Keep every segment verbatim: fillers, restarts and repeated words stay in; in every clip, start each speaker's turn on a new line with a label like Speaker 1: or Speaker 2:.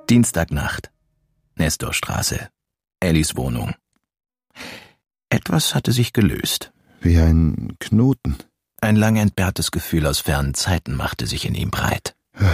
Speaker 1: Dienstagnacht. Nestorstraße. Ellis Wohnung. Etwas hatte sich gelöst.
Speaker 2: Wie ein Knoten.
Speaker 1: Ein lang entbehrtes Gefühl aus fernen Zeiten machte sich in ihm breit.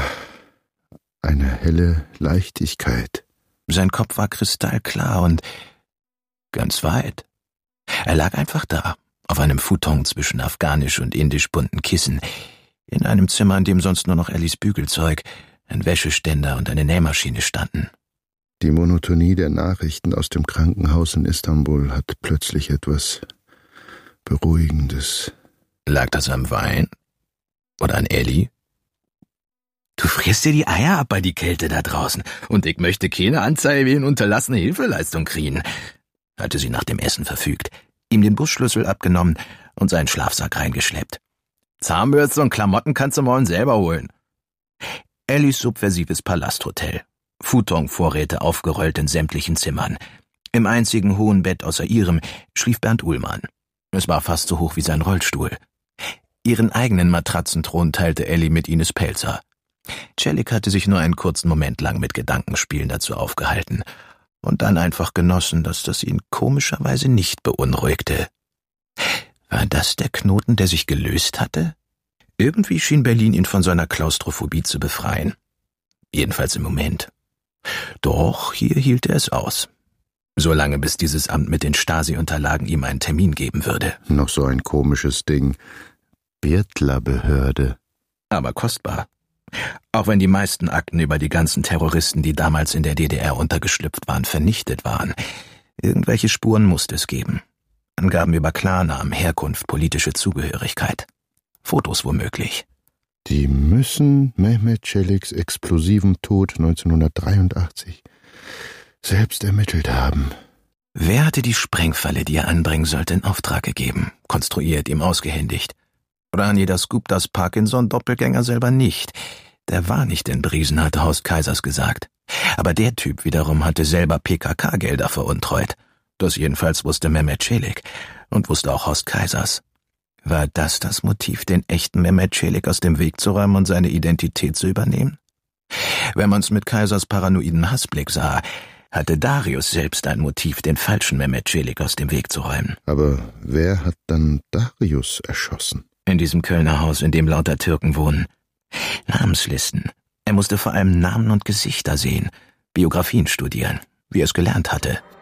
Speaker 2: Eine helle Leichtigkeit.
Speaker 1: Sein Kopf war kristallklar und ganz weit. Er lag einfach da, auf einem Futon zwischen afghanisch und indisch bunten Kissen, in einem Zimmer, in dem sonst nur noch Ellis Bügelzeug, ein Wäscheständer und eine Nähmaschine standen.
Speaker 2: Die Monotonie der Nachrichten aus dem Krankenhaus in Istanbul hat plötzlich etwas Beruhigendes.
Speaker 1: Lag das am Wein? Oder an Elli? Du frierst dir die Eier ab bei die Kälte da draußen, und ich möchte keine Anzeige wegen unterlassene Hilfeleistung kriegen, hatte sie nach dem Essen verfügt, ihm den Busschlüssel abgenommen und seinen Schlafsack reingeschleppt. Zahnbürste und Klamotten kannst du morgen selber holen. Ellis subversives Palasthotel. Futonvorräte aufgerollt in sämtlichen Zimmern. Im einzigen hohen Bett außer ihrem schlief Bernd Uhlmann. Es war fast so hoch wie sein Rollstuhl. Ihren eigenen Matratzenthron teilte Elli mit Ines Pelzer. Celik hatte sich nur einen kurzen Moment lang mit Gedankenspielen dazu aufgehalten und dann einfach genossen, dass das ihn komischerweise nicht beunruhigte. War das der Knoten, der sich gelöst hatte? Irgendwie schien Berlin ihn von seiner Klaustrophobie zu befreien. Jedenfalls im Moment. Doch hier hielt er es aus. Solange bis dieses Amt mit den Stasi-Unterlagen ihm einen Termin geben würde.
Speaker 2: Noch so ein komisches Ding. Birtler-Behörde.
Speaker 1: Aber kostbar. Auch wenn die meisten Akten über die ganzen Terroristen, die damals in der D D R untergeschlüpft waren, vernichtet waren. Irgendwelche Spuren musste es geben. Angaben über Klarnamen, Herkunft, politische Zugehörigkeit. Fotos womöglich.
Speaker 2: Die müssen Mehmet Celiks explosiven Tod neunzehnhundertdreiundachtzig selbst ermittelt haben.
Speaker 1: Wer hatte die Sprengfalle, die er anbringen sollte, in Auftrag gegeben, konstruiert, ihm ausgehändigt? Oder an jeder Scoop das Parkinson-Doppelgänger selber nicht. Der war nicht in Briesen, hatte Horst Kaisers gesagt. Aber der Typ wiederum hatte selber P K K-Gelder veruntreut. Das jedenfalls wusste Mehmet Celik und wusste auch Horst Kaisers. War das das Motiv, den echten Mehmet Celik aus dem Weg zu räumen und seine Identität zu übernehmen? Wenn man's mit Kaisers paranoiden Hassblick sah, hatte Darius selbst ein Motiv, den falschen Mehmet Celik aus dem Weg zu räumen.
Speaker 2: Aber wer hat dann Darius erschossen?
Speaker 1: In diesem Kölner Haus, in dem lauter Türken wohnen. Namenslisten. Er musste vor allem Namen und Gesichter sehen, Biografien studieren, wie er es gelernt hatte.